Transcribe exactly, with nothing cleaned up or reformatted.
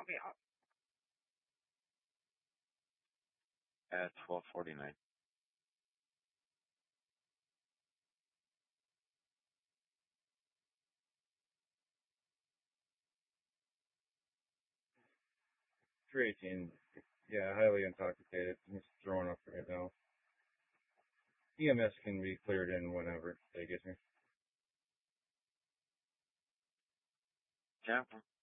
At twelve forty-nine. three eighteen. Yeah, highly intoxicated. He's throwing up right now. E M S can be cleared in whenever they get here. Yeah.